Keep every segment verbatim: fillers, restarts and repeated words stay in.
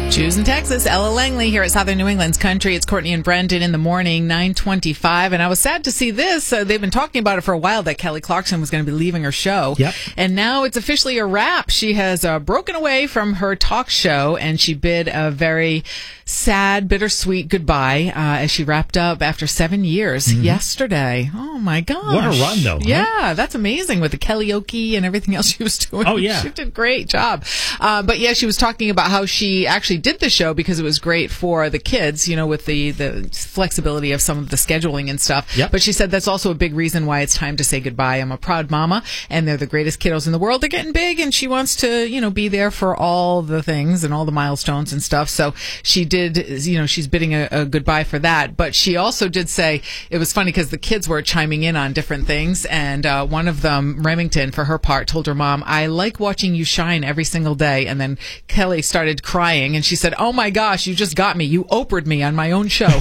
Jews in Texas, Ella Langley here at Southern New England's Country. It's Courtney and Brendan in the morning, nine twenty-five. And I was sad to see this. Uh, they've been talking about it for a while, that Kelly Clarkson was going to be leaving her show. Yep. And now it's officially a wrap. She has uh, broken away from her talk show, and she bid a very sad, bittersweet goodbye uh, as she wrapped up after seven years mm-hmm. yesterday. Oh, my gosh. What a run, though. Yeah, huh? that's amazing with the karaoke and everything else she was doing. Oh, yeah. She did a great job. Uh, but, yeah, she was talking about how she actually did the show because it was great for the kids, you know, with the, the flexibility of some of the scheduling and stuff. Yep. But she said that's also a big reason why it's time to say goodbye. I'm a proud mama, and they're the greatest kiddos in the world. They're getting big, and she wants to, you know, be there for all the things and all the milestones and stuff. So she did, you know, she's bidding a, a goodbye for that. But she also did say, it was funny because the kids were chiming in on different things, and uh, one of them, Remington, for her part, told her mom, I like watching you shine every single day. And then Kelly started crying, and she said, oh my gosh, you just got me. You Oprah'd me on my own show.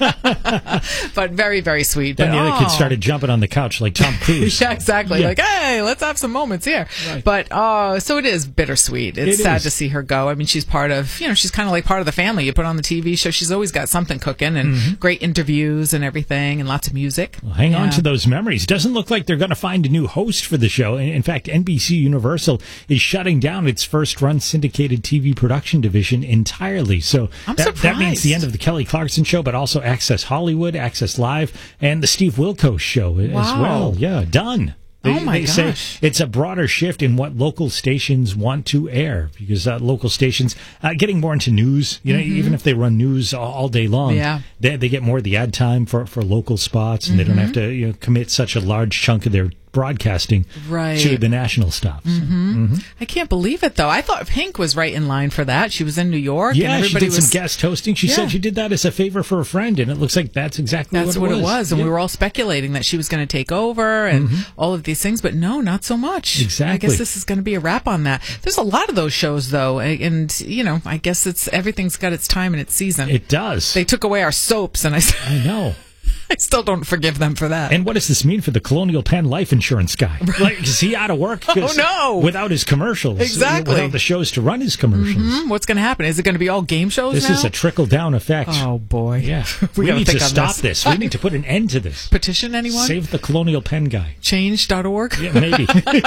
But very, very sweet. Then but, the other oh. kids started jumping on the couch like Tom Cruise. Yeah, exactly. Yeah. Like, hey, let's have some moments here. Right. But, uh, so it is bittersweet. It's It sad is. to see her go. I mean, she's part of, you know, she's kind of like part of the family. You put on the T V show, she's always got something cooking and Mm-hmm. great interviews and everything and lots of music. Well, hang Yeah. on to those memories. Doesn't look like they're going to find a new host for the show. In in fact, N B C Universal is shutting down its first-run syndicated T V production division entirely. So I'm that, that means surprised. the end of the Kelly Clarkson show, but also Access Hollywood, Access Live, and the Steve Wilkos show as Wow. well. Yeah, done. They, Oh, my they say gosh. it's a broader shift in what local stations want to air, because uh, local stations uh, getting more into news. You know, Mm-hmm. even if they run news all, all day long, Yeah. they they get more of the ad time for, for local spots, and Mm-hmm. they don't have to you know commit such a large chunk of their broadcasting Right. to the national stuff. So, mhm. I can't believe it, though. I thought Pink was right in line for that. She was in New York, and Yeah, she everybody did was. some guest hosting. She Yeah. said she did that as a favor for a friend, and it looks like that's exactly That's what what it it was. was, and Yeah. we were all speculating that she was going to take over and all of these things, but no, not so much. I Exactly. guess this is going to be a wrap on that. There's a lot of those shows, though, and you know, I guess it's everything's got its time and its season. It does. They took away our soaps, and I, I know. I still don't forgive them for that. And what does this mean for the Colonial Penn life insurance guy? Like, is he out of work? 'Cause Oh, no. Without his commercials. Exactly. Without the shows to run his commercials. Hmm, what's going to happen? Is it going to be all game shows This now? is a trickle-down effect. Oh boy! Yeah. we, we gotta need think to on stop this. this. We need to put an end to this. Petition anyone? Save the Colonial Penn guy. Change dot org. Yeah, maybe.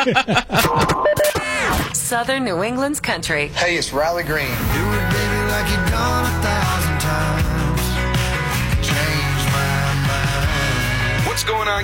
Southern New England's Country. Hey, it's Riley Green. Do it, baby, like you've done a thousand times. Change my mind. What's going on?